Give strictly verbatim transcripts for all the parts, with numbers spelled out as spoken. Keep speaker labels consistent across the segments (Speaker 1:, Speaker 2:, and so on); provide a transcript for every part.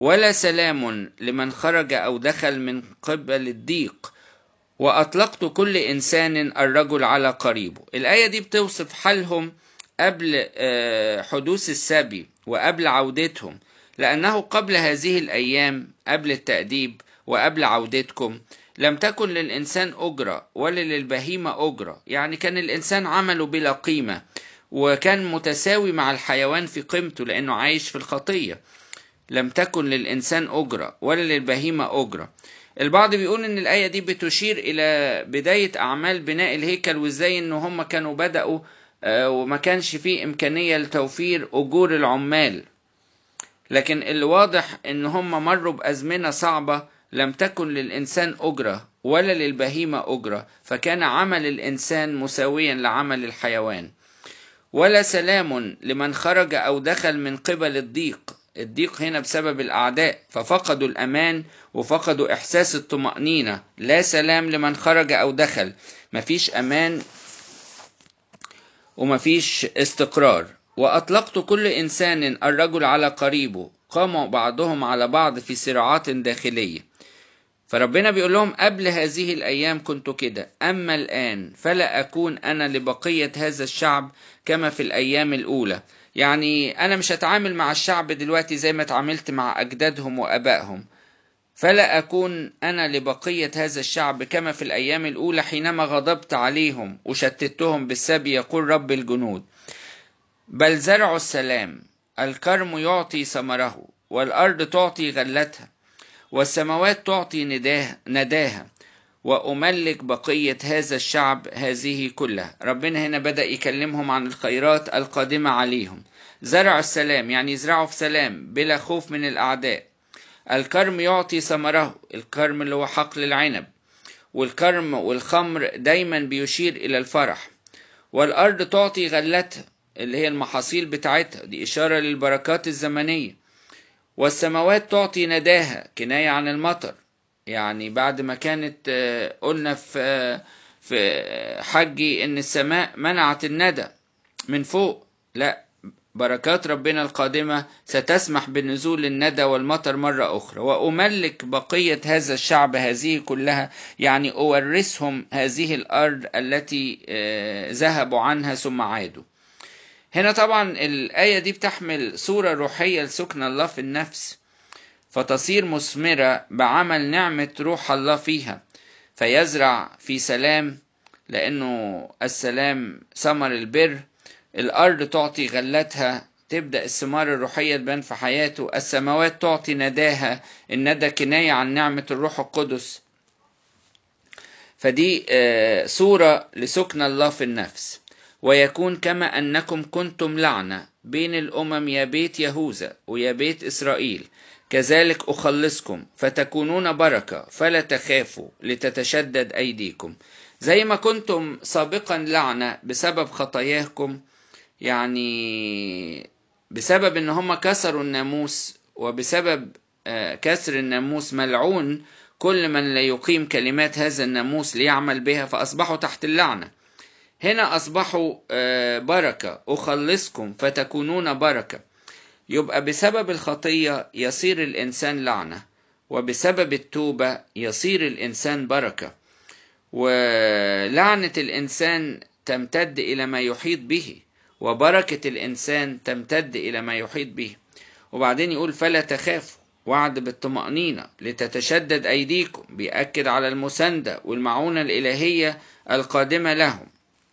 Speaker 1: ولا سلام لمن خرج أو دخل من قبل الضيق، وأطلقت كل إنسان الرجل على قريبه. الآية دي بتوصف حالهم قبل حدوث السبي وقبل عودتهم، لأنه قبل هذه الأيام، قبل التأديب وقبل عودتكم، لم تكن للإنسان أجرة ولا للبهيمة أجرة. يعني كان الإنسان عمله بلا قيمة، وكان متساوي مع الحيوان في قيمته لأنه عايش في الخطية. لم تكن للإنسان أجرة ولا للبهيمة أجرة. البعض بيقول إن الآية دي بتشير إلى بداية أعمال بناء الهيكل، وإزاي إن هم كانوا بدأوا وما كانش فيه إمكانية لتوفير أجور العمال. لكن اللي واضح إن هم مروا بأزمنة صعبة، لم تكن للإنسان أجرة ولا للبهيمة أجرة، فكان عمل الإنسان مساويا لعمل الحيوان. ولا سلام لمن خرج أو دخل من قبل الضيق. الضيق هنا بسبب الأعداء، ففقدوا الأمان وفقدوا إحساس الطمأنينة. لا سلام لمن خرج أو دخل، مفيش أمان ومفيش استقرار. وأطلقت كل إنسان الرجل على قريبه، قاموا بعضهم على بعض في صراعات داخلية. فربنا بيقول لهم قبل هذه الأيام كنت كده، أما الآن فلا أكون أنا لبقية هذا الشعب كما في الأيام الأولى. يعني أنا مش هتعامل مع الشعب دلوقتي زي ما تعاملت مع أجدادهم وأبائهم. فلا أكون أنا لبقية هذا الشعب كما في الأيام الأولى حينما غضبت عليهم وشتتهم بالسبي، يقول رب الجنود. بل زرعوا السلام، الكرم يعطي ثمره، والأرض تعطي غلتها، والسماوات تعطي نداها, نداها وأملك بقية هذا الشعب هذه كلها. ربنا هنا بدأ يكلمهم عن الخيرات القادمة عليهم. زرع السلام يعني يزرعوا في سلام بلا خوف من الأعداء. الكرم يعطي ثمره، الكرم اللي هو حقل العنب، والكرم والخمر دايما بيشير إلى الفرح. والأرض تعطي غلتها اللي هي المحاصيل بتاعتها، دي إشارة للبركات الزمنية. والسماوات تعطي نداها، كناية عن المطر. يعني بعد ما كانت قلنا في في حجي ان السماء منعت الندى من فوق، لا، بركات ربنا القادمة ستسمح بنزول الندى والمطر مرة أخرى. وأملك بقية هذا الشعب هذه كلها، يعني أورثهم هذه الأرض التي ذهبوا عنها ثم عادوا. هنا طبعا الآية دي بتحمل صورة روحية لسكن الله في النفس، فتصير مثمرة بعمل نعمة روح الله فيها، فيزرع في سلام، لأنه السلام ثمر البر. الأرض تعطي غلتها، تبدأ الثمار الروحية تبان في حياته. السماوات تعطي نداها، الندى كناية عن نعمة الروح القدس. فدي صورة لسكن الله في النفس. ويكون كما أنكم كنتم لعنة بين الأمم يا بيت يهوذا ويا بيت إسرائيل، كذلك أخلصكم فتكونون بركة، فلا تخافوا لتتشدد أيديكم. زي ما كنتم سابقا لعنة بسبب خطاياكم، يعني بسبب ان هم كسروا الناموس، وبسبب كسر الناموس ملعون كل من لا يقيم كلمات هذا الناموس ليعمل بها، فأصبحوا تحت اللعنة. هنا أصبحوا بركة، أخلصكم فتكونون بركة. يبقى بسبب الخطية يصير الإنسان لعنة، وبسبب التوبة يصير الإنسان بركة. ولعنة الإنسان تمتد إلى ما يحيط به، وبركة الإنسان تمتد إلى ما يحيط به. وبعدين يقول فلا تخافوا، وعد بالطمأنينة لتتشدد أيديكم، بيأكد على المساندة والمعونة الإلهية القادمة لهم.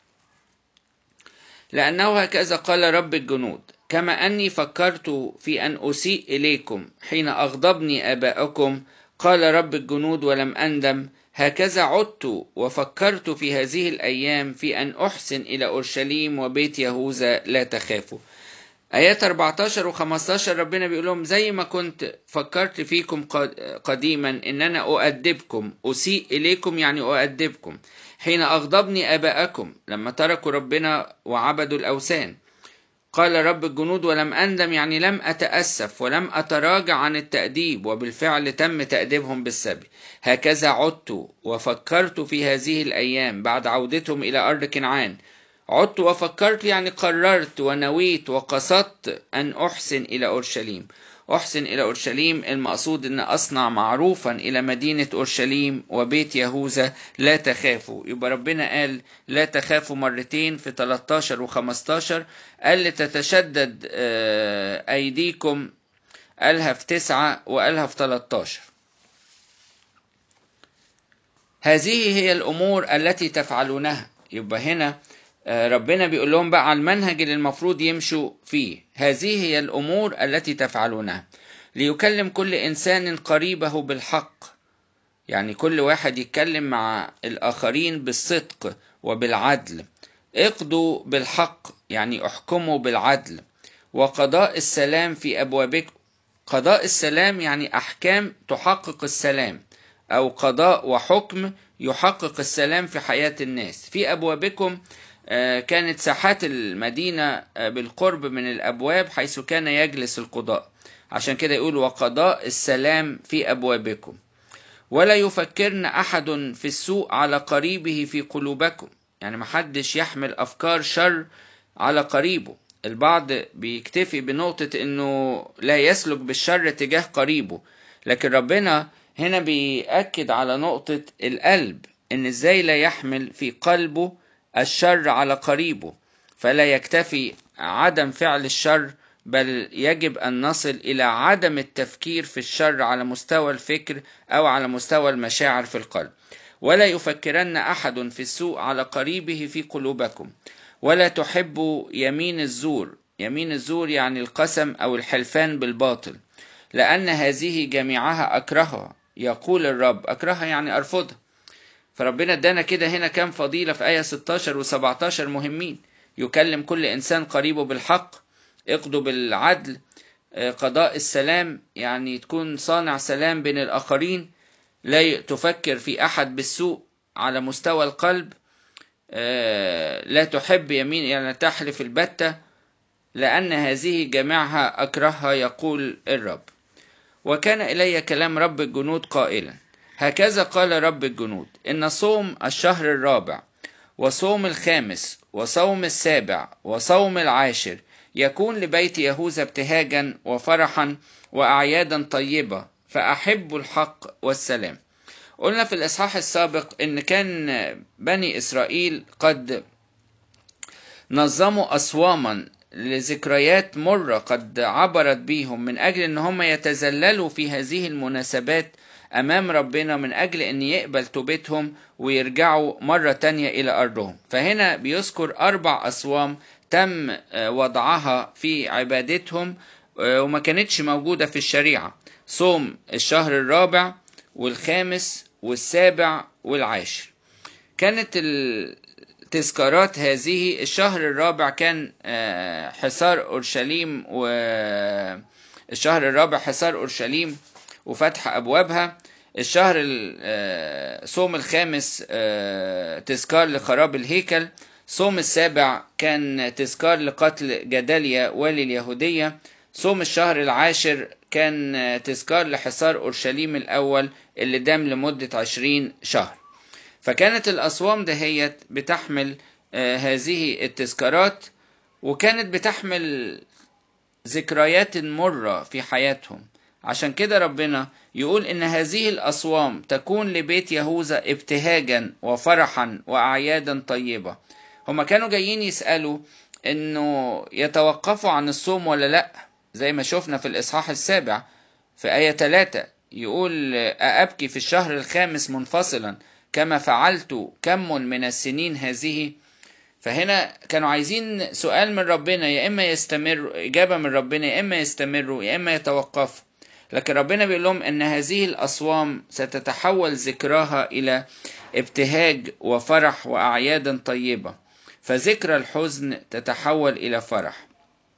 Speaker 1: لأنه هكذا قال رب الجنود، كما أني فكرت في أن أسيء إليكم حين أغضبني آباءكم، قال رب الجنود ولم أندم، هكذا عدت وفكرت في هذه الأيام في أن أحسن إلى أورشليم وبيت يهوذا، لا تخافوا. آيات أربعتاشر وخمستاشر ربنا بيقول لهم زي ما كنت فكرت فيكم قديما إن أنا أؤدبكم، أسيء إليكم يعني أؤدبكم، حين أغضبني آباءكم لما تركوا ربنا وعبدوا الأوثان. قال رب الجنود ولم أندم يعني لم أتأسف ولم أتراجع عن التأديب، وبالفعل تم تأديبهم بالسبي. هكذا عدت وفكرت في هذه الأيام بعد عودتهم إلى أرض كنعان. عدت وفكرت يعني قررت ونويت وقصدت أن أحسن إلى أورشليم، أحسن إلى أورشليم، المقصود أن أصنع معروفا إلى مدينة أورشليم وبيت يهوذا لا تخافوا. يبقى ربنا قال لا تخافوا مرتين في ثلاثة عشر وخمستاشر، قال لتتشدد أيديكم قالها في تسعة وقالها في ثلاثة عشر. هذه هي الأمور التي تفعلونها. يبقى هنا ربنا بيقول لهم بقى على المنهج اللي المفروض يمشوا فيه. هذه هي الأمور التي تفعلونها ليكلم كل إنسان قريبه بالحق، يعني كل واحد يتكلم مع الآخرين بالصدق وبالعدل. اقضوا بالحق يعني احكموا بالعدل، وقضاء السلام في أبوابكم. قضاء السلام يعني أحكام تحقق السلام، أو قضاء وحكم يحقق السلام في حياة الناس. في أبوابكم كانت ساحات المدينة بالقرب من الأبواب حيث كان يجلس القضاء، عشان كده يقول وقضاء السلام في أبوابكم. ولا يفكرن أحد في السوء على قريبه في قلوبكم، يعني محدش يحمل أفكار شر على قريبه. البعض بيكتفي بنقطة أنه لا يسلك بالشر تجاه قريبه، لكن ربنا هنا بيأكد على نقطة القلب، أن إزاي لا يحمل في قلبه الشر على قريبه. فلا يكتفي عدم فعل الشر، بل يجب أن نصل إلى عدم التفكير في الشر على مستوى الفكر أو على مستوى المشاعر في القلب. ولا يفكرن أحد في السوء على قريبه في قلوبكم. ولا تحبوا يمين الزور. يمين الزور يعني القسم أو الحلفان بالباطل، لأن هذه جميعها أكرهها يقول الرب. أكرهها يعني أرفضها. فربنا ادانا كده هنا كام فضيلة في آية ستة عشر و17 مهمين. يكلم كل إنسان قريبه بالحق، اقضوا بالعدل، قضاء السلام يعني تكون صانع سلام بين الآخرين، لا تفكر في أحد بالسوء على مستوى القلب، لا تحب يمين يعني تحلف البتة، لأن هذه جميعها أكرهها يقول الرب. وكان إلي كلام رب الجنود قائلا هكذا قال رب الجنود، إن صوم الشهر الرابع وصوم الخامس وصوم السابع وصوم العاشر يكون لبيت يهوذا ابتهاجا وفرحا وأعيادا طيبة، فأحب الحق والسلام. قلنا في الإصحاح السابق إن كان بني إسرائيل قد نظموا أصواما لذكريات مرة قد عبرت بيهم، من أجل أن هم يتذللوا في هذه المناسبات أمام ربنا، من أجل أن يقبل توبتهم ويرجعوا مرة تانية إلى أرضهم. فهنا بيذكر أربع أصوام تم وضعها في عبادتهم وما كانتش موجودة في الشريعة: صوم الشهر الرابع والخامس والسابع والعاشر. كانت التذكارات هذه: الشهر الرابع كان حصار أورشليم، والشهر الرابع حصار أورشليم وفتح أبوابها. الشهر صوم الخامس تذكار لخراب الهيكل. صوم السابع كان تذكار لقتل جداليا والي اليهودية. صوم الشهر العاشر كان تذكار لحصار أورشليم الأول اللي دام لمدة عشرين شهر. فكانت الأصوام دهيت بتحمل هذه التذكارات، وكانت بتحمل ذكريات مرة في حياتهم. عشان كده ربنا يقول إن هذه الأصوام تكون لبيت يهوذا ابتهاجا وفرحا وأعيادا طيبة. هما كانوا جايين يسألوا إنه يتوقفوا عن الصوم ولا لأ، زي ما شفنا في الإصحاح السابع في آية ثلاثة يقول أأبكي في الشهر الخامس منفصلا كما فعلت كم من السنين هذه. فهنا كانوا عايزين سؤال من ربنا، يا إما يستمر، إجابة من ربنا، يا إما يستمروا يا إما يتوقفوا. لكن ربنا بيقول لهم أن هذه الأصوام ستتحول ذكراها إلى ابتهاج وفرح وأعياد طيبة، فذكرى الحزن تتحول إلى فرح.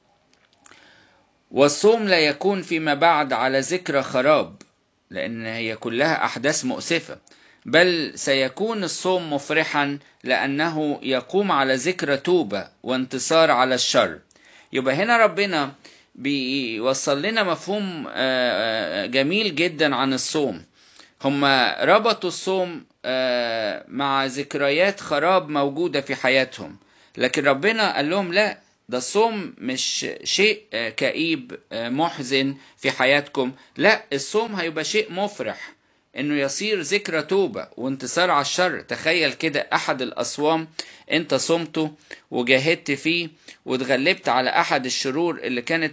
Speaker 1: والصوم لا يكون فيما بعد على ذكرى خراب، لأن هي كلها أحداث مؤسفة، بل سيكون الصوم مفرحا لأنه يقوم على ذكرى توبة وانتصار على الشر. يبقى هنا ربنا بيوصل لنا مفهوم جميل جدا عن الصوم. هم ربطوا الصوم مع ذكريات خراب موجودة في حياتهم، لكن ربنا قال لهم لا، ده الصوم مش شيء كئيب محزن في حياتكم، لا، الصوم هيبقى شيء مفرح، انه يصير ذكرى توبة وانتصار على الشر. تخيل كده احد الاصوام انت صمته وجاهدت فيه واتغلبت على احد الشرور اللي كانت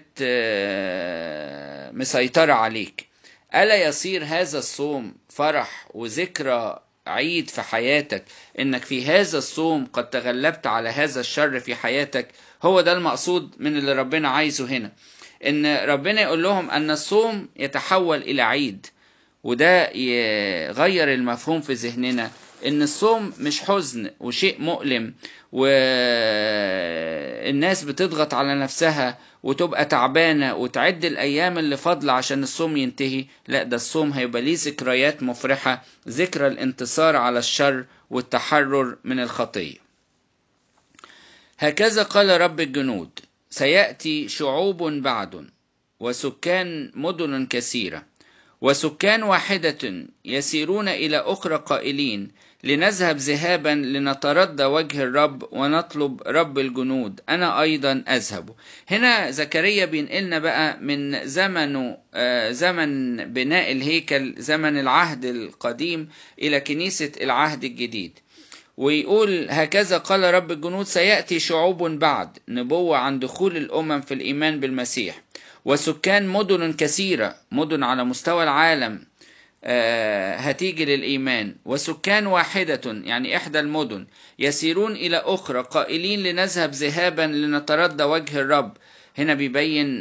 Speaker 1: مسيطرة عليك، ألا يصير هذا الصوم فرح وذكرى عيد في حياتك، انك في هذا الصوم قد تغلبت على هذا الشر في حياتك؟ هو ده المقصود من اللي ربنا عايزه هنا، ان ربنا يقول لهم ان الصوم يتحول الى عيد. وده يغير المفهوم في ذهننا، ان الصوم مش حزن وشيء مؤلم والناس بتضغط على نفسها وتبقى تعبانة وتعد الايام اللي فاضلة عشان الصوم ينتهي. لا، ده الصوم هيبقى ليه ذكريات مفرحة، ذكرى الانتصار على الشر والتحرر من الخطية. هكذا قال رب الجنود: سيأتي شعوب بعد وسكان مدن كثيرة وسكان واحدة يسيرون إلى أخرى قائلين: لنذهب ذهابا لنتردى وجه الرب ونطلب رب الجنود، أنا أيضا أذهب. هنا زكريا بينقلنا بقى من زمن زمن بناء الهيكل، زمن العهد القديم، إلى كنيسة العهد الجديد، ويقول: هكذا قال رب الجنود: سيأتي شعوب بعد، نبوة عن دخول الأمم في الإيمان بالمسيح، وسكان مدن كثيرة، مدن على مستوى العالم هتيجي للإيمان، وسكان واحدة يعني إحدى المدن، يسيرون إلى أخرى قائلين: لنذهب ذهابا لنتردى وجه الرب. هنا بيبين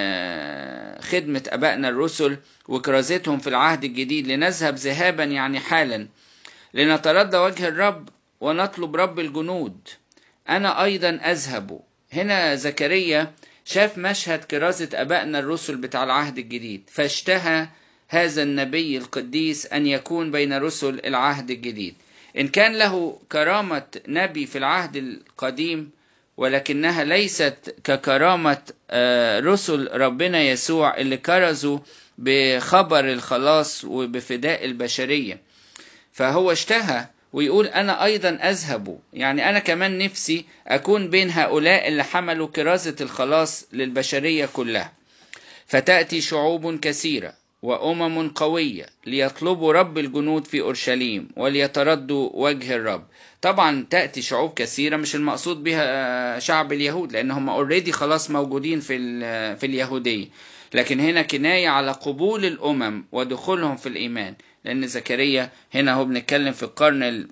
Speaker 1: خدمة أبائنا الرسل وكرازتهم في العهد الجديد. لنذهب ذهابا يعني حالا، لنتردى وجه الرب ونطلب رب الجنود، أنا أيضا أذهب. هنا زكريا شاف مشهد كرازة أبائنا الرسل بتاع العهد الجديد، فاشتهى هذا النبي القديس أن يكون بين رسل العهد الجديد. إن كان له كرامة نبي في العهد القديم، ولكنها ليست ككرامة رسل ربنا يسوع اللي كرزوا بخبر الخلاص وبفداء البشرية. فهو اشتهى ويقول: أنا أيضا أذهب، يعني أنا كمان نفسي أكون بين هؤلاء اللي حملوا كرازة الخلاص للبشرية كلها. فتأتي شعوب كثيرة وأمم قوية ليطلبوا رب الجنود في أورشليم وليتردوا وجه الرب. طبعا تأتي شعوب كثيرة مش المقصود بها شعب اليهود، لأنهم اوريدي خلاص موجودين في في اليهودية، لكن هنا كناية على قبول الأمم ودخولهم في الإيمان، لأن زكريا هنا هو بنتكلم في القرن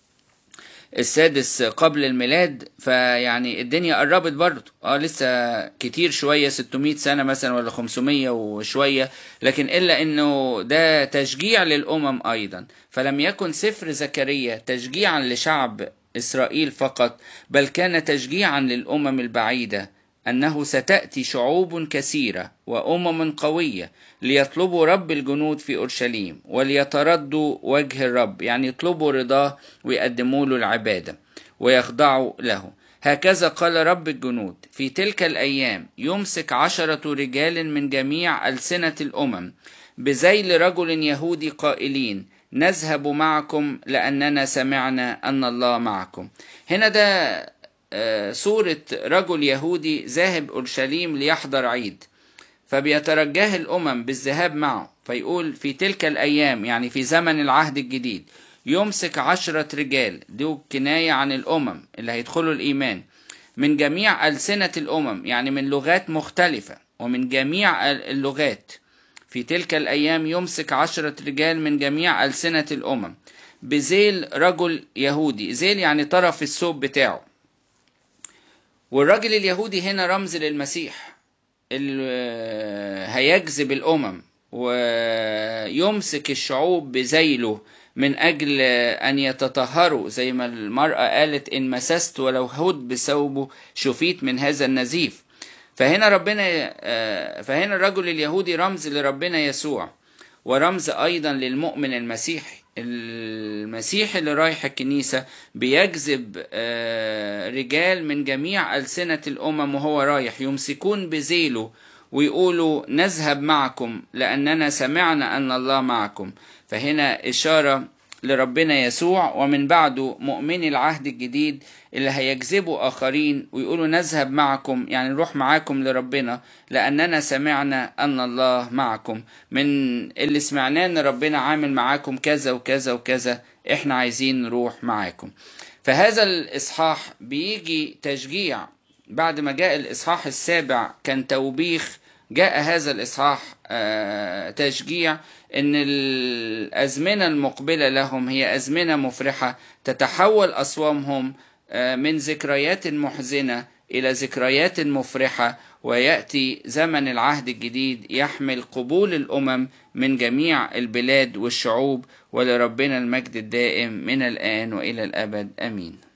Speaker 1: السادس قبل الميلاد، فيعني الدنيا قربت برضه، اه لسه كتير شوية، ستمائة سنة مثلا ولا خمسمائة وشوية، لكن إلا إنه ده تشجيع للأمم أيضا. فلم يكن سفر زكريا تشجيعا لشعب إسرائيل فقط، بل كان تشجيعا للأمم البعيدة، أنه ستأتي شعوب كثيرة وأمم قوية ليطلبوا رب الجنود في أورشليم وليتردوا وجه الرب، يعني يطلبوا رضاه ويقدموا له العبادة ويخضعوا له. هكذا قال رب الجنود: في تلك الأيام يمسك عشرة رجال من جميع ألسنة الأمم بذيل رجل يهودي قائلين: نذهب معكم لأننا سمعنا أن الله معكم. هنا ده صورة رجل يهودي ذاهب أورشليم ليحضر عيد، فبيترجاه الأمم بالذهاب معه، فيقول: في تلك الأيام يعني في زمن العهد الجديد يمسك عشرة رجال، دي كناية عن الأمم اللي هيدخلوا الإيمان، من جميع ألسنة الأمم يعني من لغات مختلفة ومن جميع اللغات. في تلك الأيام يمسك عشرة رجال من جميع ألسنة الأمم بذيل رجل يهودي، ذيل يعني طرف الثوب بتاعه. والراجل اليهودي هنا رمز للمسيح اللي هيجذب الأمم ويمسك الشعوب بذيله من أجل أن يتطهروا، زي ما المرأة قالت: إن مسست ولو هد بثوبه شفيت من هذا النزيف. فهنا ربنا فهنا الرجل اليهودي رمز لربنا يسوع، ورمز أيضا للمؤمن المسيحي. المسيح اللي رايح الكنيسة بيجذب رجال من جميع ألسنة الأمم، وهو رايح يمسكون بذيله ويقولوا: نذهب معكم لأننا سمعنا أن الله معكم. فهنا إشارة لربنا يسوع، ومن بعده مؤمني العهد الجديد اللي هيجذبوا آخرين ويقولوا نذهب معكم، يعني نروح معاكم لربنا لأننا سمعنا أن الله معكم. من اللي سمعناه أن ربنا عامل معاكم كذا وكذا وكذا، إحنا عايزين نروح معاكم. فهذا الإصحاح بيجي تشجيع. بعد ما جاء الإصحاح السابع كان توبيخ، جاء هذا الإصحاح تشجيع إن الأزمنة المقبلة لهم هي أزمنة مفرحة، تتحول أصوامهم من ذكريات محزنة إلى ذكريات مفرحة، ويأتي زمن العهد الجديد يحمل قبول الأمم من جميع البلاد والشعوب. ولربنا المجد الدائم من الآن وإلى الأبد، آمين.